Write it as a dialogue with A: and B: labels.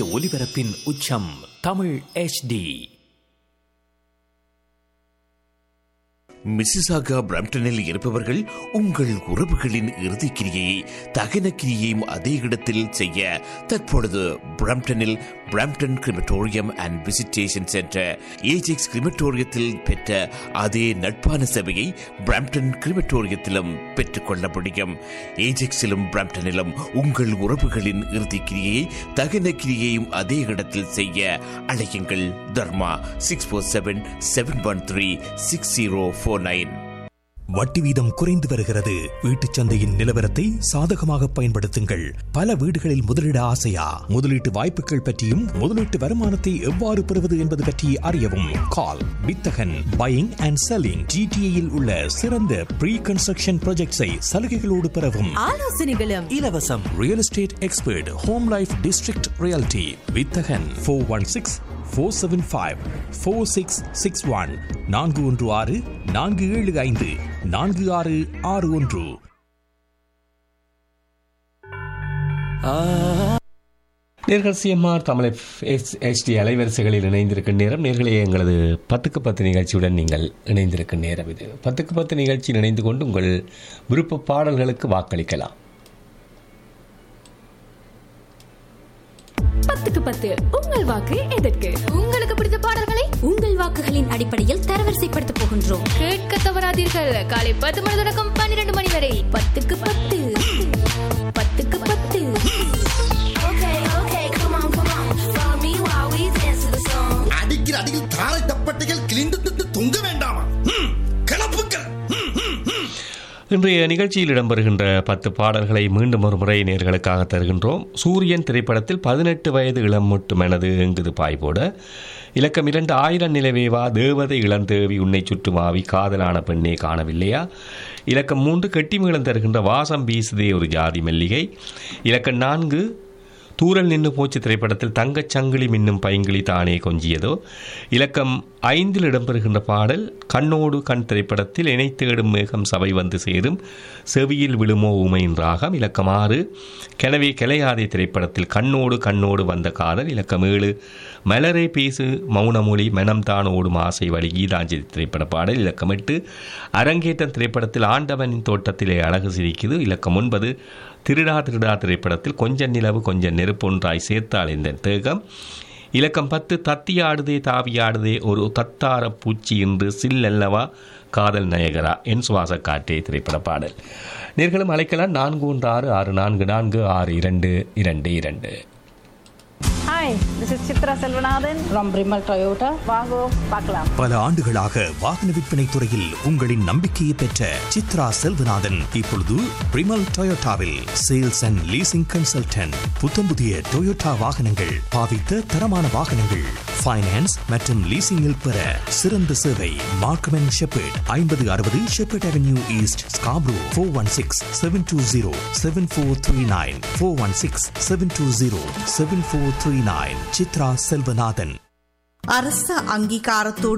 A: ஒலிபரப்பின் உச்சம் Tamil HD.
B: Mississauga பிரம்டனில் இருப்பவர்கள் உங்கள் உறவுகளின் இறுதிக்கிரியை தகன கிரியையும் அதே இடத்தில் செய்ய தற்பொழுது பிரம்டனில் Brampton crematorium and visitation centre Ajax கிரிமட்டோரியத்தில் பெற்ற அதே நட்பான சேவையை பிரம்டன் கிரிமட்டோரியத்திலும் பெற்றுக்கொள்ள முடியும். ஏஜெக்ஸிலும் பிரம்டனிலும் உங்கள் உறவுகளின் இறுதிக்கிரியை தகன கிரியையும் அதே இடத்தில் செய்ய அழையுங்கள். தர்மா 647-713-6049.
C: வட்டி வீதம் குறைந்து வருகிறது. வீட்டுச் சந்தையின் நிலவரத்தை சாதகமாக பயன்படுத்துங்கள். பல வீடுகளில் முதலீட ஆசையா? முதலீட்டு வாய்ப்புகள் பற்றியும் முதலீட்டு வருமானத்தை எவ்வாறு பெறுவது என்பது பற்றி அறியவும் கால் வித்தகன் பையிங் அண்ட் செல்லிங். ஜிடிஏயில் உள்ள சிறந்த ப்ரீ கன்ஸ்ட்ரக்ஷன் ப்ராஜெக்ட்ஸை சலுகைகளோடு பெறவும் ஆலோசனைகளும் இலவசம். Real estate expert home life district reality வித்தகன் 416-475-4661 416-475-4661.
D: நேர்கள் சிஎம்ஆர் தமிழ் HD அலைவரிசைகளில் இணைந்திருக்கும் நேரம். நேர்களே, எங்களது 10க்கு 10 நிகழ்ச்சியுடன் நீங்கள் இணைந்திருக்கும் நேரம் இது. 10க்கு 10 நிகழ்ச்சியில் இணைந்து கொண்டு உங்கள் விருப்ப பாடல்களுக்கு வாக்களிக்கலாம்.
E: 10க்கு 10 உங்கள் வாக்கு எதற்கு? உங்களுக்கு பிடித்த பாடல்களை உங்கள் வாக்குகளின் அடிப்படையில் தரவரிசைப்படுத்த போகின்றோம். கேட்க தவறாதீர்கள். காலை 10 மணி தொடக்கம் 12 மணி வரை 10க்கு 10. 10க்கு 10.
F: அடிக்கிற அடியில் தாரை தப்பட்டைகள் கிழிந்து தொங்க வேண்டாமா? கிளப்புக்கள்.
D: இன்றைய நிகழ்ச்சியில் இடம்பெறுகின்ற 10 பாடல்களை மீண்டும் ஒரு முறை நேர்களுக்காக தருகின்றோம். சூரியன் திரைப்படத்தில் 18 வயது இளம் முட்டு மனது எங்குது பாய்போட, இலக்கம் 2 1000 நிலவேவா, தேவதை இளந்தேவி, உன்னை சுற்றுமாவி, காதலான பெண்ணே காணவில்லையா, இலக்கம் 3 கெட்டிமேளம் தருகின்ற வாசம் வீசுதே ஒரு ஜாதி மல்லிகை, இலக்கம் 4 தூரல் நின்று போச்சு திரைப்படத்தில் தங்கச் சங்கிலி மின்னும் பைங்கிளி தானே கொஞ்சியதோ, இலக்கம் 5 இடம்பெறுகின்ற பாடல் கண்ணோடு கண் திரைப்படத்தில் இணை தேடும் மேகம் சபை வந்து சேரும் செவியில் விழுமோ உமையின் ராகம், இலக்கம் 6 கெனவே கெலையாதே திரைப்படத்தில் கண்ணோடு கண்ணோடு வந்த காதல், இலக்கம் 7 மலரை பேசு மௌனமொழி மனம் தான் ஓடும் ஆசை வழி கீதாஞ்சலி திரைப்பட பாடல், இலக்கம் 8 அரங்கேற்றம் திரைப்படத்தில் ஆண்டவனின் தோட்டத்திலே அழகு சிரிக்குது, இலக்கம் 9 திருடா திருடா திரைப்படத்தில் கொஞ்சம் நிலவு கொஞ்சம் நெருப்பொன்றாய் சேர்த்தால் இந்த தேகம், இலக்கம் 10 தத்தியாடுதே தாவியாடுதே ஒரு தத்தார பூச்சி என்று சில்லல்லவா காதல் நயகரா என் சுவாச காட்டே திரைப்பட பாடல். நேர்களும் அழைக்கலாம் 4166446222.
G: Hi, this is Chitra Selvanathan from Brimal Toyota. வாங்கோ பார்க்கலாம்.
C: பல ஆண்டுகளாக வாகன விற்பனை துறையில் உங்களின் நம்பிக்கையை பெற்ற சித்ரா செல்வநாதன் இப்பொழுது பிரிமல் டொயோட்டாவில் சேல்ஸ் அண்ட் லீசிங் கன்சல்டன்ட். புத்தம் புதிய டொயோட்டா வாகனங்கள், பாவித்த தரமான வாகனங்கள், ஃபைனான்ஸ் மற்றும் லீசிங்கில் பெற சிறந்த சேவை. Markham and shepherd 5060 shepherd avenue east, Scarborough. 416-720-7439 416-720-7439. Chitra Selvanathan.
H: அரச அங்கீகாரத்தோடு